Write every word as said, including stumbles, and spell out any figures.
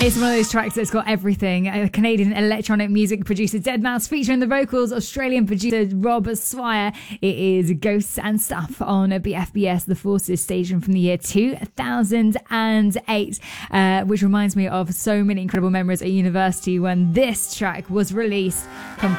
It's one of those tracks that's got everything. A Canadian electronic music producer deadmau five featuring the vocals Australian producer Rob Swire. It is Ghosts and Stuff on B F B S, the Forces station from the year two thousand eight, uh, which reminds me of so many incredible memories at university when this track was released from